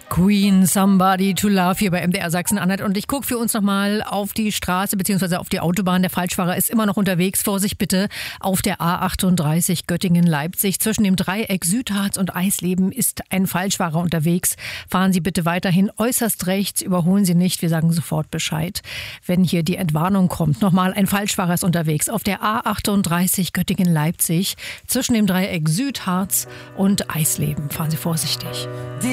Queen, Somebody to Love hier bei MDR Sachsen-Anhalt. Und ich gucke für uns nochmal auf die Straße bzw. auf die Autobahn. Der Falschfahrer ist immer noch unterwegs. Vorsicht bitte auf der A38 Göttingen-Leipzig. Zwischen dem Dreieck Südharz und Eisleben ist ein Falschfahrer unterwegs. Fahren Sie bitte weiterhin äußerst rechts. Überholen Sie nicht. Wir sagen sofort Bescheid, wenn hier die Entwarnung kommt. Nochmal, ein Falschfahrer ist unterwegs auf der A38 Göttingen-Leipzig. Zwischen dem Dreieck Südharz und Eisleben. Fahren Sie vorsichtig.